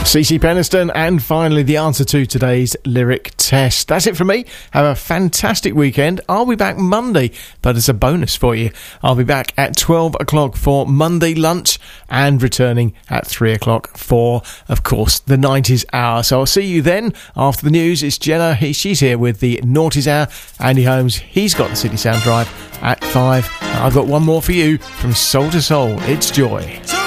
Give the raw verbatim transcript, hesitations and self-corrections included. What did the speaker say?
CeCe Peniston, and finally the answer to today's lyric test. That's it from me. Have a fantastic weekend. I'll be back Monday, but as a bonus for you, I'll be back at twelve o'clock for Monday lunch and returning at three o'clock for, of course, the nineties hour. So I'll see you then. After the news, it's Jenna. He, she's here with the noughties hour. Andy Holmes, he's got the City Sound Drive at five. I've got one more for you from Soul to Soul. It's Joy.